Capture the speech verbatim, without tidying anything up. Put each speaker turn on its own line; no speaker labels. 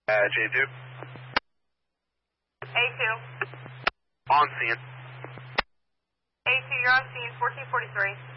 Uh, J two.
A two.
On scene.
A two, you're on scene, fourteen forty-three.